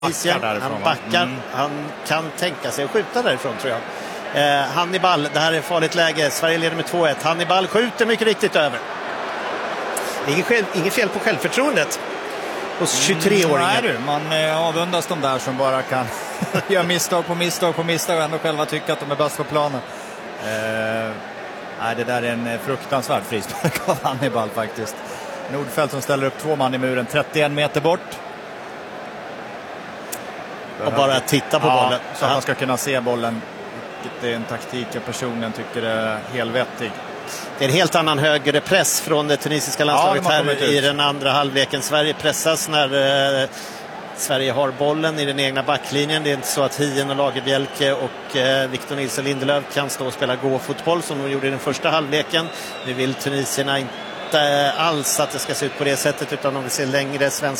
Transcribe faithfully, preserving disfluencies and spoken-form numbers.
Han backar, mm. han kan tänka sig att skjuta därifrån, tror jag. Eh, Hannibal, det här är ett farligt läge. Sverige leder med två ett. Hannibal skjuter mycket riktigt över. Inget, själv, inget fel på självförtroendet hos tjugotre-åringen. Mm, nej, man eh, avundas de där som bara kan göra misstag på misstag på misstag och ändå själva tycka att de är bäst på planen. Eh, nej, det där är en fruktansvärd frispark av Hannibal faktiskt. Nordfeldt som ställer upp två man i muren trettioen meter bort. Och bara titta på ja, bollen. Så att man ska kunna se bollen. Vilket är en taktik jag personligen tycker är helvettig. Det är en helt annan högre press från det tunisiska landslaget ja, här i den andra halvleken. Sverige pressas när eh, Sverige har bollen i den egna backlinjen. Det är inte så att Hien och Lagerbjälke och eh, Victor Nilsson Lindelöf kan stå och spela gå-fotboll som de gjorde i den första halvleken. Nu vill tunisierna inte alls att det ska se ut på det sättet, utan de vill se längre svenska